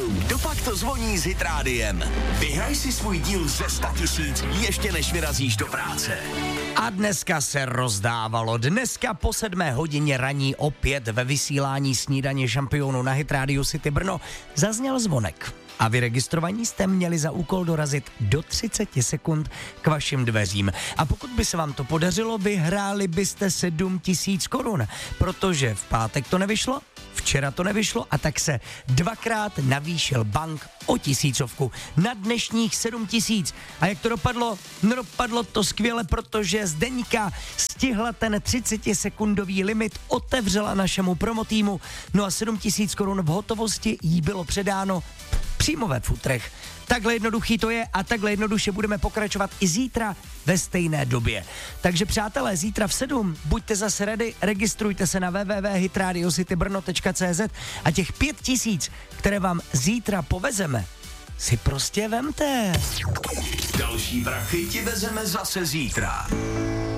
Dopak to zvoní s Hit Rádiem. Vyhraj si svůj díl ze 100 000 ještě než vyrazíš do práce. A dneska se rozdávalo. Dneska po 7 hodině raní opět ve vysílání snídaně šampionů na Hit Radio City Brno zazněl zvonek. A vy registrovaní jste měli za úkol dorazit do 30 sekund k vašim dveřím. A pokud by se vám to podařilo, vyhráli byste 7 000 korun. Protože v pátek to nevyšlo, včera to nevyšlo a tak se dvakrát navýšil bank o 1000 na dnešních 7 000. A jak to dopadlo? No, dopadlo to skvěle, protože Zdeňka stihla ten 30-sekundový limit, otevřela našemu promotýmu. No a 7 000 korun v hotovosti jí bylo předáno přímo ve futrech. Takhle jednoduchý to je a takhle jednoduše budeme pokračovat i zítra ve stejné době. Takže přátelé, zítra v 7 buďte zase ready, registrujte se na www.hitradiocitybrno.cz a těch 5 000, které vám zítra povezeme, si prostě vemte. Další prachy ti vezeme zase zítra.